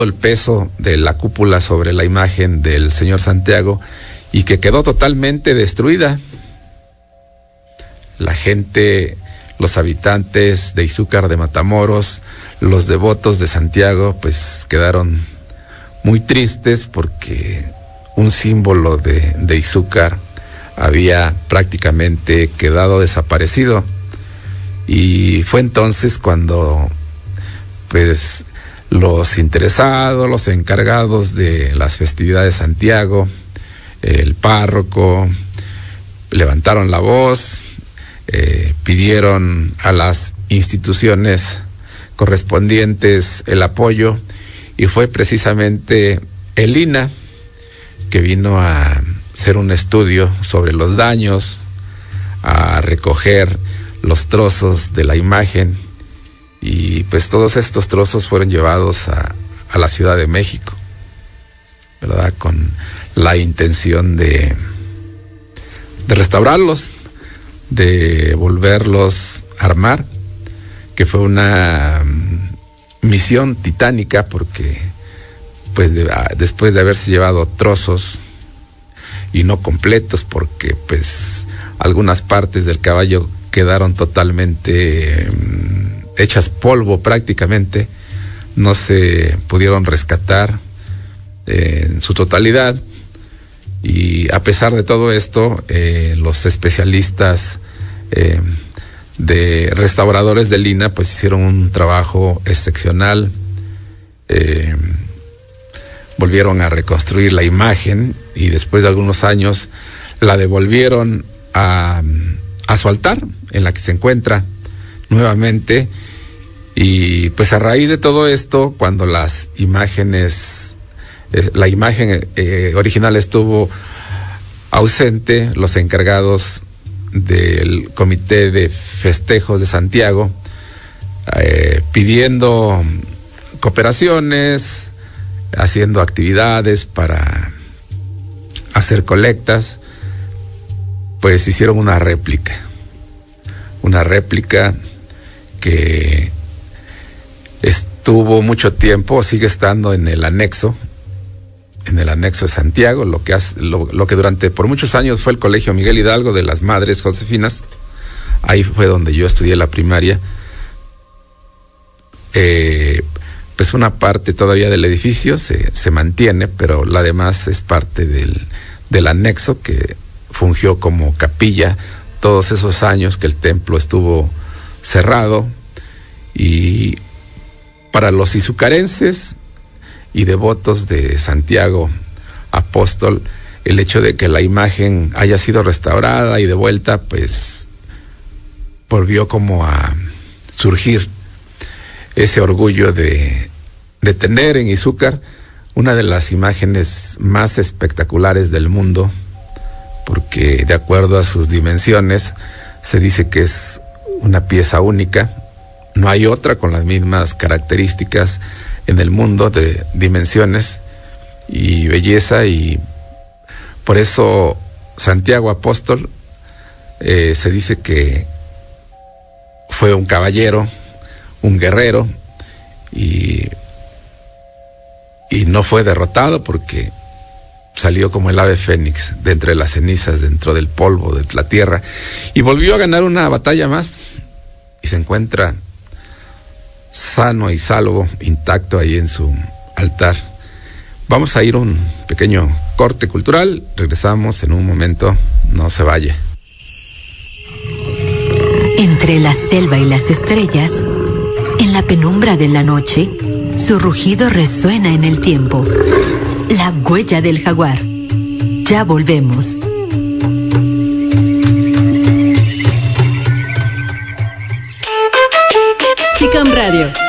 el peso de la cúpula sobre la imagen del señor Santiago y que quedó totalmente destruida. La gente, los habitantes de Izúcar de Matamoros, los devotos de Santiago, pues quedaron muy tristes porque un símbolo de Izúcar había prácticamente quedado desaparecido. Y fue entonces cuando pues los interesados, los encargados de las festividades de Santiago, el párroco, levantaron la voz, pidieron a las instituciones correspondientes el apoyo, y fue precisamente el INAH que vino a hacer un estudio sobre los daños, a recoger los trozos de la imagen, y pues todos estos trozos fueron llevados a la Ciudad de México, ¿verdad? Con la intención de restaurarlos, de volverlos a armar, que fue una misión titánica porque pues después de haberse llevado trozos y no completos, porque pues algunas partes del caballo quedaron totalmente hechas polvo prácticamente, no se pudieron rescatar en su totalidad. Y a pesar de todo esto, los especialistas de restauradores del INAH pues hicieron un trabajo excepcional, volvieron a reconstruir la imagen y después de algunos años la devolvieron a su altar, en la que se encuentra nuevamente. Y pues a raíz de todo esto, cuando las imágenes, la imagen original estuvo ausente, los encargados del Comité de Festejos de Santiago, pidiendo cooperaciones, haciendo actividades para hacer colectas, pues hicieron una réplica que estuvo mucho tiempo, sigue estando en el anexo de Santiago, lo que durante por muchos años fue el Colegio Miguel Hidalgo de las Madres Josefinas. Ahí fue donde yo estudié la primaria. Pues una parte todavía del edificio se mantiene, pero la demás es parte del anexo, que fungió como capilla todos esos años que el templo estuvo cerrado. Y para los izucarenses y devotos de Santiago Apóstol, el hecho de que la imagen haya sido restaurada y devuelta, pues volvió como a surgir ese orgullo de tener en Izúcar una de las imágenes más espectaculares del mundo, porque de acuerdo a sus dimensiones se dice que es una pieza única. No hay otra con las mismas características en el mundo de dimensiones y belleza, y por eso Santiago Apóstol se dice que fue un caballero, un guerrero, y no fue derrotado porque salió como el ave fénix de entre las cenizas, dentro del polvo de la tierra, y volvió a ganar una batalla más y se encuentra sano y salvo, intacto ahí en su altar. Vamos a ir a un pequeño corte cultural, regresamos en un momento, no se vaya. Entre la selva y las estrellas, en la penumbra de la noche, su rugido resuena en el tiempo. La huella del jaguar. Ya volvemos. SICAM Radio,